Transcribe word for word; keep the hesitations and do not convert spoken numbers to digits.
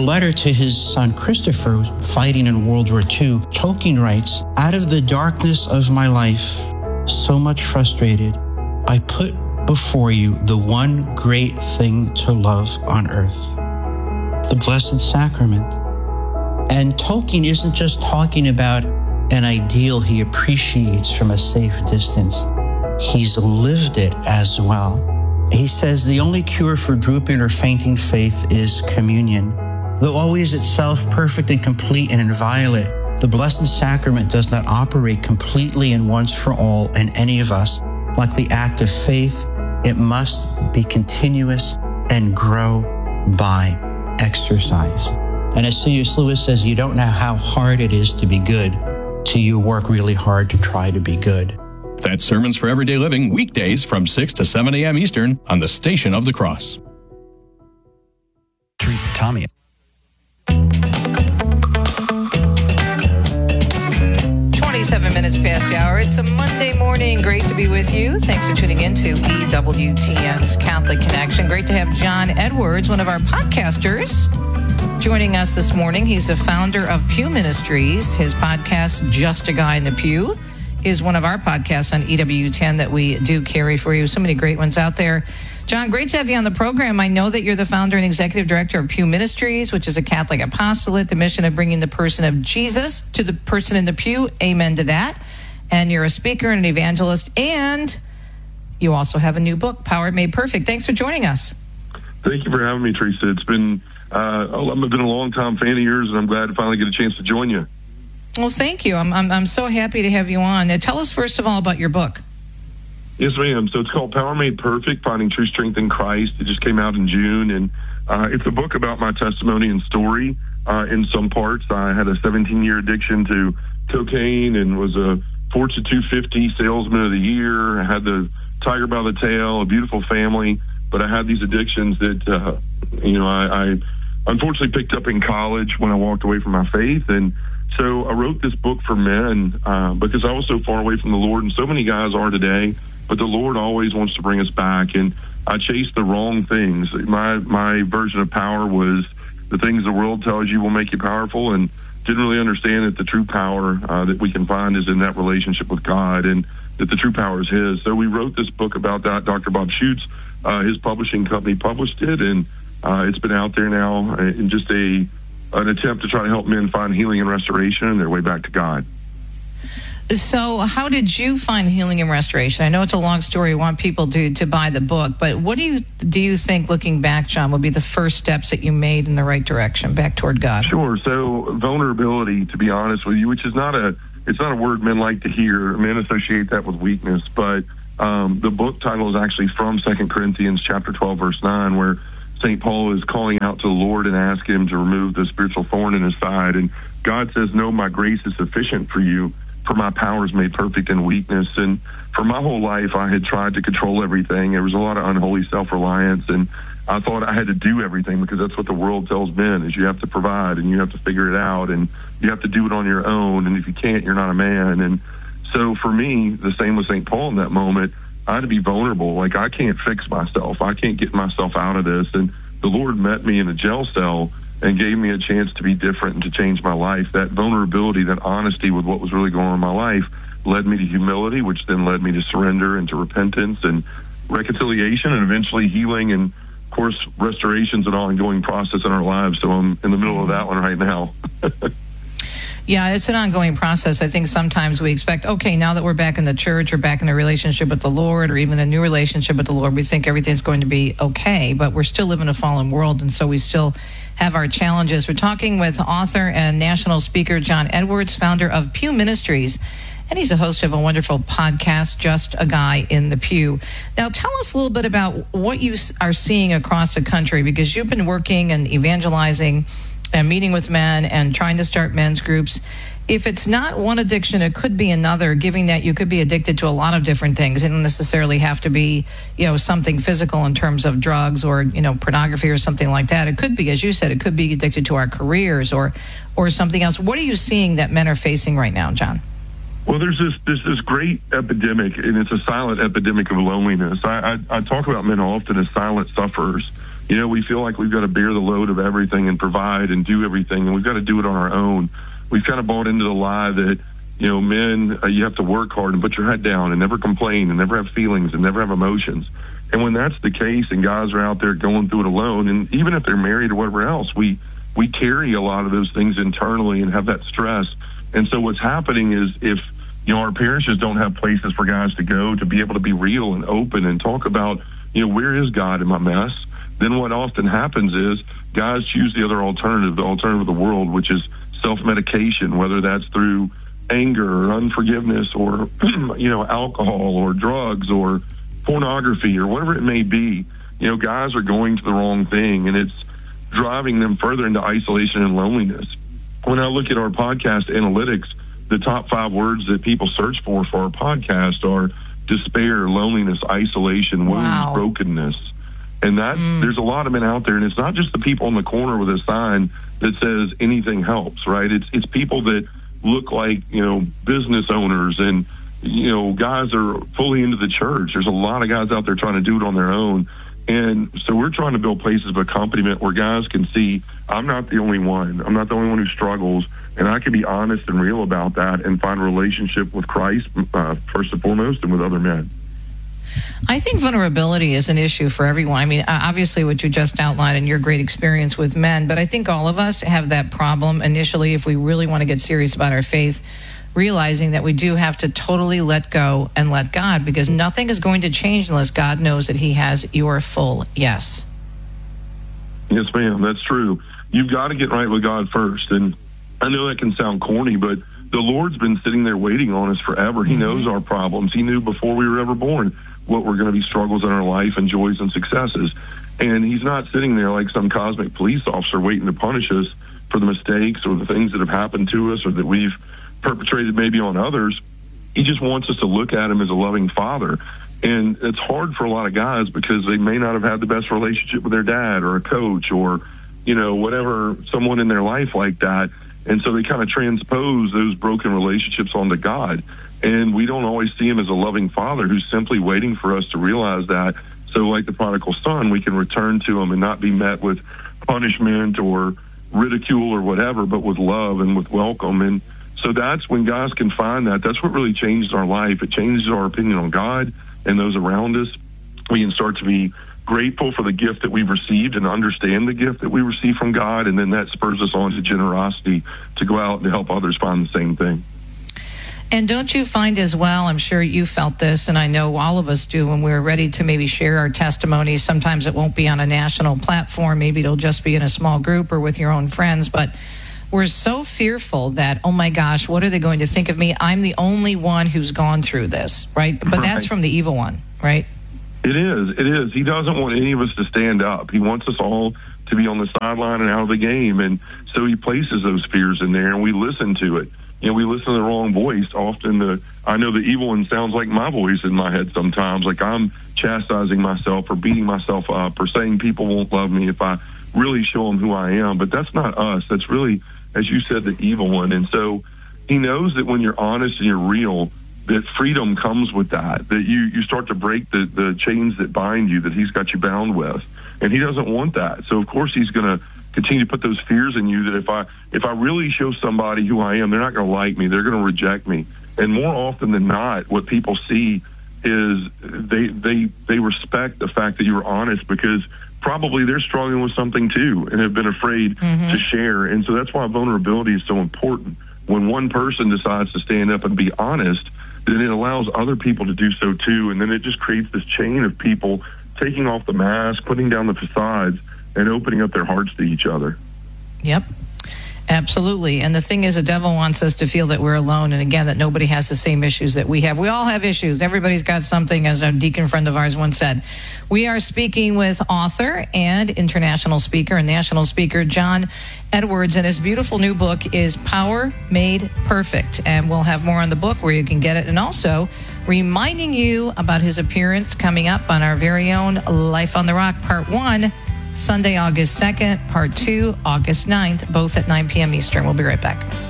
letter to his son Christopher, who's fighting in World War Two, Tolkien writes, "Out of the darkness of my life, so much frustrated, I put before you the one great thing to love on earth, the Blessed Sacrament." And Tolkien isn't just talking about an ideal he appreciates from a safe distance. He's lived it as well. He says the only cure for drooping or fainting faith is communion. Though always itself perfect and complete and inviolate, the Blessed Sacrament does not operate completely and once for all in any of us. Like the act of faith, it must be continuous and grow by exercise. And as C S Lewis says, you don't know how hard it is to be good till you work really hard to try to be good. That's Sermons for Everyday Living, weekdays from six to seven a.m. Eastern on the Station of the Cross. Teresa Tommy. twenty-seven minutes past the hour. It's a Monday morning. Great to be with you. Thanks for tuning in to E W T N's Catholic Connection. Great to have John Edwards, one of our podcasters, joining us this morning. He's the founder of Pew Ministries. His podcast, Just a Guy in the Pew, is one of our podcasts on E W ten that we do carry for you. So many great ones out there. John, great to have you on the program. I know that you're the founder and executive director of Pew Ministries, which is a Catholic apostolate, the mission of bringing the person of Jesus to the person in the pew. Amen to that. And you're a speaker and an evangelist, and you also have a new book, Power Made Perfect. Thanks for joining us. Thank you for having me, Teresa. It's been, uh, I've been a long-time fan of yours, and I'm glad to finally get a chance to join you. Well, thank you. I'm, I'm I'm so happy to have you on. Now, tell us first of all about your book. Yes, ma'am. So it's called Power Made Perfect, Finding True Strength in Christ. It just came out in June, and uh, it's a book about my testimony and story. Uh, in some parts, I had a seventeen-year addiction to cocaine and was a Fortune two fifty salesman of the year. I had the tiger by the tail, a beautiful family, but I had these addictions that, uh, you know, I, I unfortunately picked up in college when I walked away from my faith. And so I wrote this book for men uh, because I was so far away from the Lord, and so many guys are today, but the Lord always wants to bring us back. And I chased the wrong things. My my version of power was the things the world tells you will make you powerful, and didn't really understand that the true power uh, that we can find is in that relationship with God, and that the true power is His. So we wrote this book about that. Doctor Bob Schuchts, uh, his publishing company, published it, and uh, it's been out there now in just a an attempt to try to help men find healing and restoration and their way back to God. So how did you find healing and restoration? I know it's a long story. I want people to, to buy the book, but what do you do you think, looking back, John, would be the first steps that you made in the right direction, back toward God? Sure. So vulnerability, to be honest with you, which is not a it's not a word men like to hear. Men associate that with weakness, but um, the book title is actually from Second Corinthians chapter twelve, verse nine, where Saint Paul is calling out to the Lord and asking him to remove the spiritual thorn in his side. And God says, no, my grace is sufficient for you, for my power is made perfect in weakness. And for my whole life, I had tried to control everything. There was a lot of unholy self-reliance, and I thought I had to do everything because that's what the world tells men, is you have to provide and you have to figure it out and you have to do it on your own. And if you can't, you're not a man. And so for me, the same with Saint Paul in that moment, I had to be vulnerable. Like, I can't fix myself. I can't get myself out of this. And the Lord met me in a jail cell and gave me a chance to be different and to change my life. That vulnerability, that honesty with what was really going on in my life led me to humility, which then led me to surrender and to repentance and reconciliation and eventually healing. And, of course, restoration is an ongoing process in our lives. So I'm in the middle of that one right now. Yeah, it's an ongoing process. I think sometimes we expect, okay, now that we're back in the church or back in a relationship with the Lord or even a new relationship with the Lord, we think everything's going to be okay, but we're still living in a fallen world, and so we still have our challenges. We're talking with author and national speaker John Edwards, founder of Pew Ministries, and he's a host of a wonderful podcast, Just a Guy in the Pew. Now, tell us a little bit about what you are seeing across the country, because you've been working and evangelizing and meeting with men and trying to start men's groups. If it's not one addiction, it could be another, given that you could be addicted to a lot of different things. It doesn't necessarily have to be, you know, something physical in terms of drugs or, you know, pornography or something like that. It could be, as you said, it could be addicted to our careers or or something else. What are you seeing that men are facing right now, John? Well, there's this there's this great epidemic, and it's a silent epidemic of loneliness. I, I, I talk about men often as silent sufferers. You know, we feel like we've got to bear the load of everything and provide and do everything, and we've got to do it on our own. We've kind of bought into the lie that, you know, men, uh, you have to work hard and put your head down and never complain and never have feelings and never have emotions. And when that's the case and guys are out there going through it alone, and even if they're married or whatever else, we, we carry a lot of those things internally and have that stress. And so what's happening is if, you know, our parishes don't have places for guys to go to be able to be real and open and talk about, you know, where is God in my mess? Then what often happens is guys choose the other alternative, the alternative of the world, which is self-medication, whether that's through anger or unforgiveness or, you know, alcohol or drugs or pornography or whatever it may be. You know, guys are going to the wrong thing, and it's driving them further into isolation and loneliness. When I look at our podcast analytics, the top five words that people search for for our podcast are despair, loneliness, isolation, wounds, wow. brokenness. And that mm. there's a lot of men out there, and it's not just the people in the corner with a sign that says anything helps, right? It's it's people that look like, you know, business owners, and, you know, guys are fully into the church. There's a lot of guys out there trying to do it on their own. And so we're trying to build places of accompaniment where guys can see, I'm not the only one. I'm not the only one who struggles, and I can be honest and real about that and find a relationship with Christ, uh, first and foremost, and with other men. I think vulnerability is an issue for everyone. I mean, obviously what you just outlined and your great experience with men, but I think all of us have that problem initially if we really want to get serious about our faith, realizing that we do have to totally let go and let God, because nothing is going to change unless God knows that he has your full yes. Yes, ma'am, that's true. You've got to get right with God first. And I know that can sound corny, but the Lord's been sitting there waiting on us forever. He mm-hmm. knows our problems. He knew before we were ever born what were going to be struggles in our life and joys and successes. And he's not sitting there like some cosmic police officer waiting to punish us for the mistakes or the things that have happened to us or that we've perpetrated maybe on others. He just wants us to look at him as a loving father. And it's hard for a lot of guys because they may not have had the best relationship with their dad or a coach or, you know, whatever, someone in their life like that. And so they kind of transpose those broken relationships onto God. And we don't always see him as a loving father who's simply waiting for us to realize that. So like the prodigal son, we can return to him and not be met with punishment or ridicule or whatever, but with love and with welcome. And so that's when guys can find that. That's what really changes our life. It changes our opinion on God and those around us. We can start to be grateful for the gift that we've received and understand the gift that we receive from God. And then that spurs us on to generosity to go out and help others find the same thing. And don't you find as well, I'm sure you felt this, and I know all of us do, when we're ready to maybe share our testimonies, sometimes it won't be on a national platform, maybe it'll just be in a small group or with your own friends, but we're so fearful that, oh my gosh, what are they going to think of me? I'm the only one who's gone through this, right? But right. That's from the evil one, right? It is, it is. He doesn't want any of us to stand up. He wants us all to be on the sideline and out of the game, and so he places those fears in there, and we listen to it. You know, we listen to the wrong voice. Often the, I know the evil one sounds like my voice in my head sometimes, like I'm chastising myself or beating myself up or saying people won't love me if I really show them who I am. But that's not us. That's really, as you said, the evil one. And so he knows that when you're honest and you're real, that freedom comes with that, that you, you start to break the, the chains that bind you, that he's got you bound with. And he doesn't want that. So, of course, he's going to continue to put those fears in you that if I if I really show somebody who I am, they're not going to like me. They're going to reject me. And more often than not, what people see is they they they respect the fact that you're honest because probably they're struggling with something too and have been afraid mm-hmm. to share. And so that's why vulnerability is so important. When one person decides to stand up and be honest, then it allows other people to do so too. And then it just creates this chain of people taking off the mask, putting down the facades, and opening up their hearts to each other. Yep, absolutely. And the thing is, the devil wants us to feel that we're alone, and again, that nobody has the same issues that we have. We all have issues. Everybody's got something, as a deacon friend of ours once said. We are speaking with author and international speaker and national speaker John Edwards, and his beautiful new book is Power Made Perfect. And we'll have more on the book where you can get it, and also reminding you about his appearance coming up on our very own Life on the Rock Part one, Sunday, August second, Part two, August ninth, both at nine p.m. Eastern. We'll be right back.